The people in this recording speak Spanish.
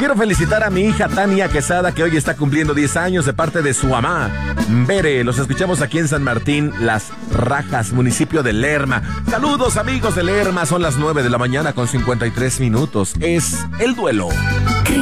Quiero felicitar a mi hija Tania Quesada, que hoy está cumpliendo 10 años, de parte de su mamá, Bere. Los escuchamos aquí en San Martín, Las Rajas, municipio de Lerma. Saludos, amigos de Lerma. Son las 9 de la mañana con 53 minutos. Es El Duelo.